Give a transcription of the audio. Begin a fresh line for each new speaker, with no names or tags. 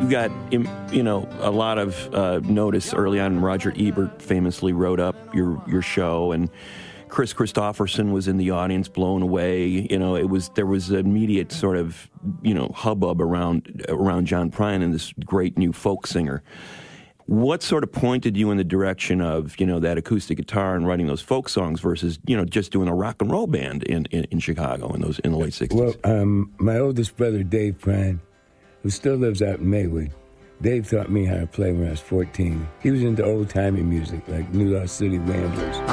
You got, a lot of notice early on. Roger Ebert famously wrote up your show, and Chris Christopherson was in the audience, blown away. There was immediate sort of, hubbub around John Prine and this great new folk singer. What sort of pointed you in the direction of, that acoustic guitar and writing those folk songs versus, just doing a rock and roll band in Chicago in the late 60s?
Well, my oldest brother, Dave Prine, who still lives out in Maywood, Dave taught me how to play when I was 14. He was into old-timey music, like New Lost City Ramblers.